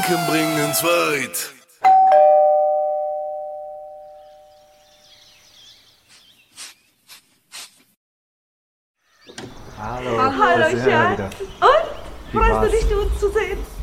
Gedanken bringen's weit. Hallo. Hallo, da sind wir Schatz. wieder. Und? Wie Freust war's? du dich, uns zu sehen?